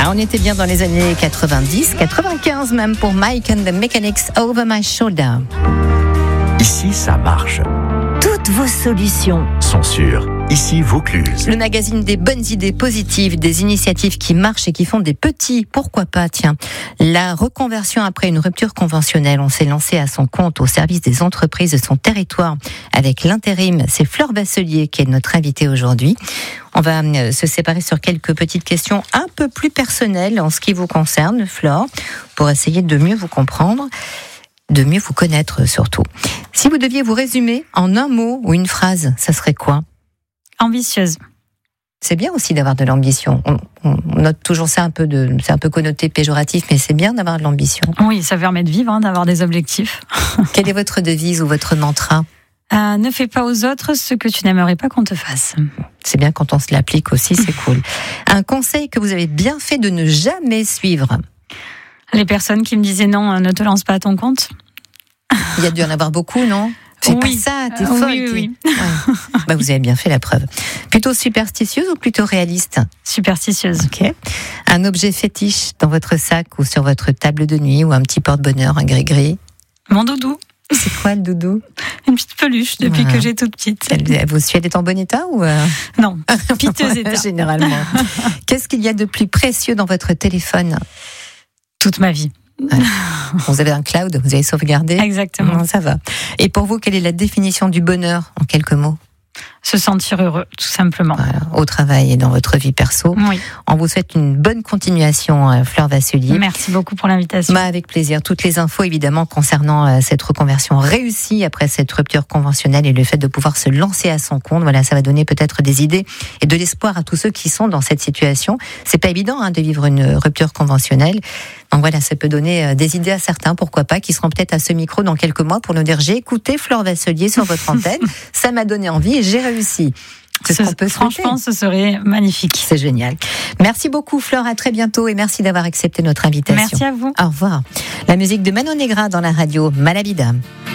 Ah, on était bien dans les années 90, 95 même pour Mike and the Mechanics, Over My Shoulder. Ici, ça marche. Toutes vos solutions Sont sur Ici Vaucluse. Le magazine des bonnes idées positives, des initiatives qui marchent et qui font des petits, pourquoi pas, tiens. La reconversion après une rupture conventionnelle, on s'est lancé à son compte au service des entreprises de son territoire avec l'intérim. C'est Fleur Basselier qui est notre invitée aujourd'hui. On va se séparer sur quelques petites questions un peu plus personnelles en ce qui vous concerne, Fleur, pour essayer de mieux vous comprendre, de mieux vous connaître surtout. Si vous deviez vous résumer en un mot ou une phrase, ça serait quoi ? Ambitieuse. C'est bien aussi d'avoir de l'ambition. On note toujours ça c'est un peu connoté péjoratif, mais c'est bien d'avoir de l'ambition. Oui, ça permet de vivre, d'avoir des objectifs. Quelle est votre devise ou votre mantra ? Ne fais pas aux autres ce que tu n'aimerais pas qu'on te fasse. C'est bien quand on se l'applique aussi, c'est cool. Un conseil que vous avez bien fait de ne jamais suivre ? Les personnes qui me disaient non, ne te lance pas à ton compte. Il y a dû en avoir beaucoup, non ? Fais pas ça, t'es folle. Oui. Ouais. Vous avez bien fait la preuve. Plutôt superstitieuse ou plutôt réaliste ? Superstitieuse. Ok. Un objet fétiche dans votre sac ou sur votre table de nuit ou un petit porte-bonheur, un gris-gris ? Mon doudou. C'est quoi le doudou ? Une petite peluche depuis que j'ai toute petite. Vos suites est en bon état ou Non, piteux état. Généralement. Qu'est-ce qu'il y a de plus précieux dans votre téléphone ? Toute ma vie. Ouais. Vous avez un cloud, vous avez sauvegardé ? Exactement. Non, ça va. Et pour vous, quelle est la définition du bonheur en quelques mots ? Se sentir heureux, tout simplement. Voilà, au travail et dans votre vie perso. Oui. On vous souhaite une bonne continuation, Fleur Basselier. Merci beaucoup pour l'invitation. Avec plaisir. Toutes les infos, évidemment, concernant cette reconversion réussie après cette rupture conventionnelle et le fait de pouvoir se lancer à son compte. Voilà, ça va donner peut-être des idées et de l'espoir à tous ceux qui sont dans cette situation. C'est pas évident de vivre une rupture conventionnelle. Donc voilà, ça peut donner des idées à certains, pourquoi pas, qui seront peut-être à ce micro dans quelques mois pour nous dire « J'ai écouté Fleur Basselier sur votre antenne, ça m'a donné envie et j'ai réussi ». C'est ce qu'on peut franchement, ce serait magnifique. C'est génial. Merci beaucoup Fleur, à très bientôt et merci d'avoir accepté notre invitation. Merci à vous. Au revoir. La musique de Manon Negra dans la radio Malabida.